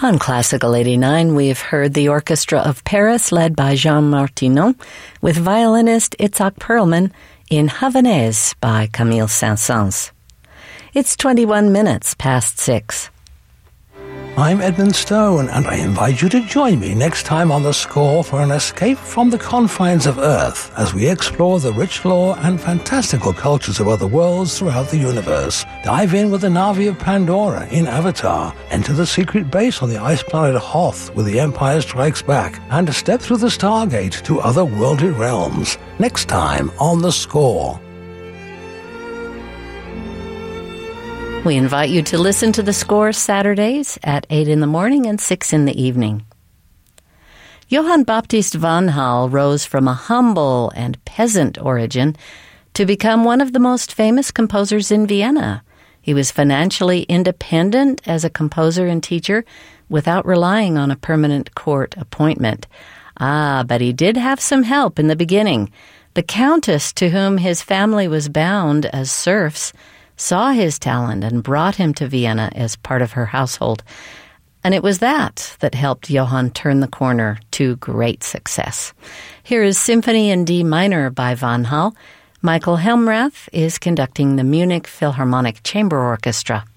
On Classical 89, we've heard the Orchestra of Paris led by Jean Martineau with violinist Itzhak Perlman in Havanaise by Camille Saint-Saëns. It's 21 minutes past 6. I'm Edmund Stone, and I invite you to join me next time on The Score for an escape from the confines of Earth as we explore the rich lore and fantastical cultures of other worlds throughout the universe. Dive in with the Na'vi of Pandora in Avatar, enter the secret base on the ice planet Hoth with The Empire Strikes Back, and step through the Stargate to otherworldly realms. Next time on The Score. We invite you to listen to The Score Saturdays at 8 in the morning and 6 in the evening. Johann Baptist van Hal rose from a humble and peasant origin to become one of the most famous composers in Vienna. He was financially independent as a composer and teacher without relying on a permanent court appointment. But he did have some help in the beginning. The countess to whom his family was bound as serfs saw his talent and brought him to Vienna as part of her household. And it was that helped Johann turn the corner to great success. Here is Symphony in D minor by Van Hal. Michael Helmrath is conducting the Munich Philharmonic Chamber Orchestra.